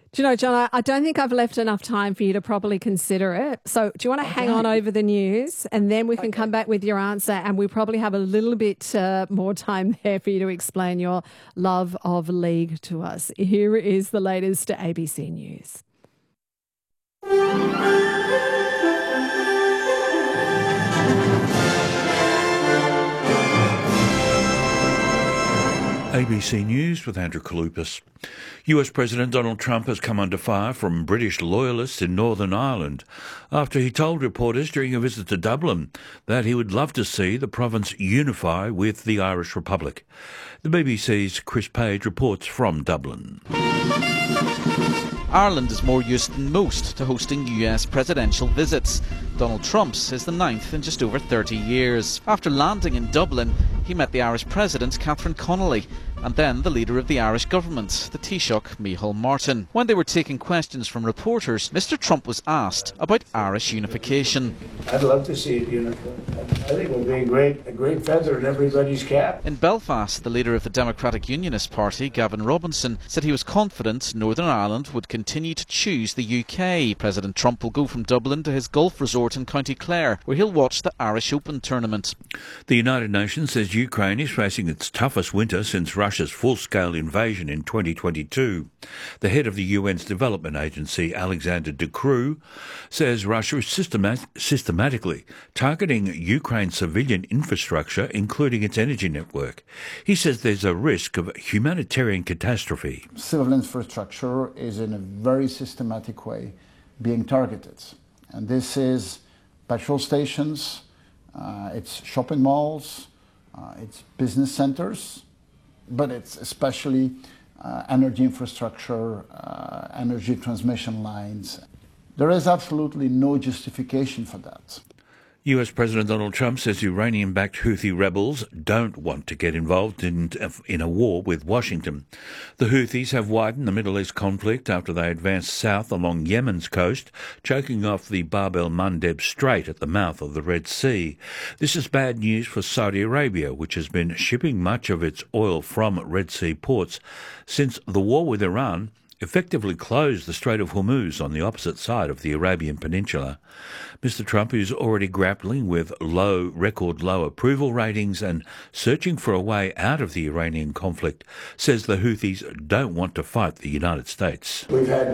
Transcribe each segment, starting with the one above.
Do you know, John, I don't think I've left enough time for you to properly consider it. So do you want to hang on over the news and then we can come back with your answer, and we probably have a little bit more time there for you to explain your love of league to us. Here is the latest to ABC News. ABC News with Andrew Kalupas. US President Donald Trump has come under fire from British loyalists in Northern Ireland after he told reporters during a visit to Dublin that he would love to see the province unify with the Irish Republic. The BBC's Chris Page reports from Dublin. Ireland is more used than most to hosting US presidential visits. Donald Trump's is the 9th in just over 30 years. After landing in Dublin, he met the Irish President, Catherine Connolly, and then the leader of the Irish government, the Taoiseach, Micheál Martin. When they were taking questions from reporters, Mr Trump was asked about Irish unification. I'd love to see it unified. I think it would be a great feather in everybody's cap. In Belfast, the leader of the Democratic Unionist Party, Gavin Robinson, said he was confident Northern Ireland would continue to choose the UK. President Trump will go from Dublin to his golf resort in County Clare, where he'll watch the Irish Open tournament. The United Nations says Ukraine is facing its toughest winter since Russia's full-scale invasion in 2022. The head of the UN's development agency, Alexander De Croo, says Russia is systematically targeting Ukraine's civilian infrastructure, including its energy network. He says there's a risk of humanitarian catastrophe. Civil infrastructure is in a very systematic way being targeted. And this is petrol stations, it's shopping malls, it's business centers, but it's especially energy infrastructure, energy transmission lines. There is absolutely no justification for that. US President Donald Trump says Iranian-backed Houthi rebels don't want to get involved in a war with Washington. The Houthis have widened the Middle East conflict after they advanced south along Yemen's coast, choking off the Bab el-Mandeb Strait at the mouth of the Red Sea. This is bad news for Saudi Arabia, which has been shipping much of its oil from Red Sea ports since the war with Iran effectively closed the Strait of Hormuz on the opposite side of the Arabian Peninsula. Mr Trump, who's already grappling with record low approval ratings and searching for a way out of the Iranian conflict, says the Houthis don't want to fight the United States. We've had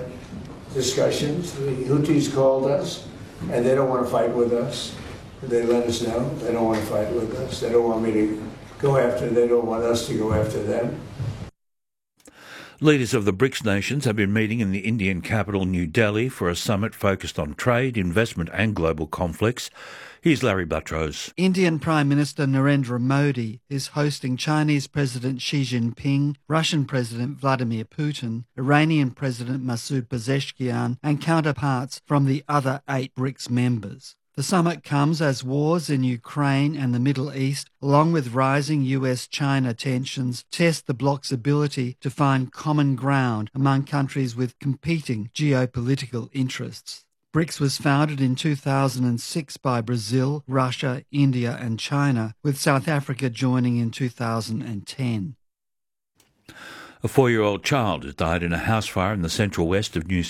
discussions. The Houthis called us, and they don't want to fight with us. They let us know they don't want to fight with us. They don't want me to go after them. They don't want us to go after them. Leaders of the BRICS nations have been meeting in the Indian capital, New Delhi, for a summit focused on trade, investment and global conflicts. Here's Larry Buttrose. Indian Prime Minister Narendra Modi is hosting Chinese President Xi Jinping, Russian President Vladimir Putin, Iranian President Masoud Pezeshkian and counterparts from the other 8 BRICS members. The summit comes as wars in Ukraine and the Middle East, along with rising US-China tensions, test the bloc's ability to find common ground among countries with competing geopolitical interests. BRICS was founded in 2006 by Brazil, Russia, India and China, with South Africa joining in 2010. A 4-year-old child has died in a house fire in the central west of New